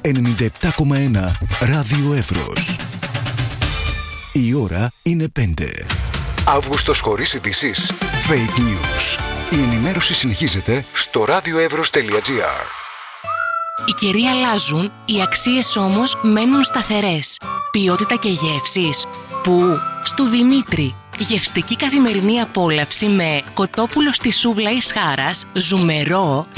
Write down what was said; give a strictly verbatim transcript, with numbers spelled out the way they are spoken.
ενενήντα επτά κόμμα ένα Ράδιο Εύρος. Η ώρα είναι πέντε. Αύγουστος χωρίς ειδήσεις. Fake news. Η ενημέρωση συνεχίζεται στο radioevros τελεία gr. Οι καιροί αλλάζουν, οι αξίες όμως μένουν σταθερές. Ποιότητα και γεύσεις. Πού? Στου Δημήτρη. Γευστική καθημερινή απόλαυση με κοτόπουλο στη σούβλα εις χάρας, ζουμερό,